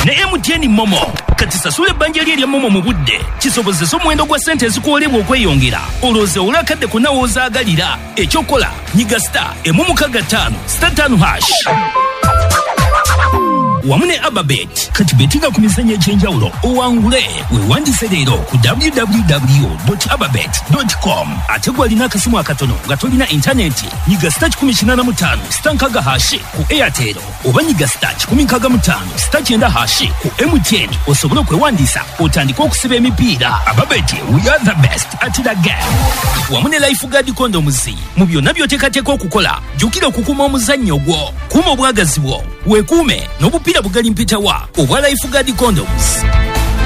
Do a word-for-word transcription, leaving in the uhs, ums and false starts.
ne M T N Momo. Kati sasule ebbanja lye lya Momo mu budde kisobozesa omuwendo gwa ssente ezikuwoolebwa okweyongera olowooza olakadde kunawoozaagalira ekyokola nyiga star emu mukaaga ttaano star ttaano hash wamu ne Ababet. Kati betinga ku mizannyo egy'enjawulo owangule weewandise leero ku w w w dot ababet dot com. Ate gw'alina akasimu akatono nga tolina intaneti nyiga star kikumi kinaana mu ttaano star nkaaga hashi ku Airtel oba nyiga star kikumi nkaaga mu ttaano star kyenda hashi ku M T N osobole okwewandiisa otandike okusiba emipiira. Ababet, we are the best at the game. Wamu ne Lifeguard condoms mu byonna by'oteekateeka okukola jjukira okukuuma omuzannyo gwo. Kuuma obwagazi bwo weekuume n'obupiira bugali mpitawa obwa Lifeguard condoms.